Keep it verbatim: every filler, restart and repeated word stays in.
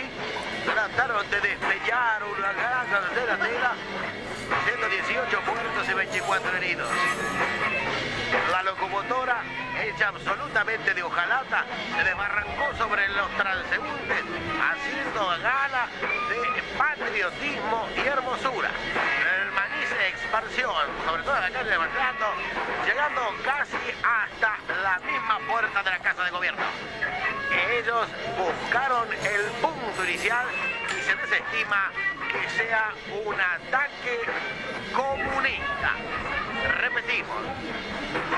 trataron de destellar una gran carretera tela, siendo dieciocho muertos y veinticuatro heridos. La locomotora, hecha absolutamente de hojalata, se desbarrancó sobre los transeúntes, haciendo gala de patriotismo y hermosura. El maní se esparció, sobre todo en la calle de Belgrano, llegando casi hasta la misma puerta de la Casa de Gobierno. Ellos buscaron el punto inicial y se desestima que sea un ataque comunista. Repetimos,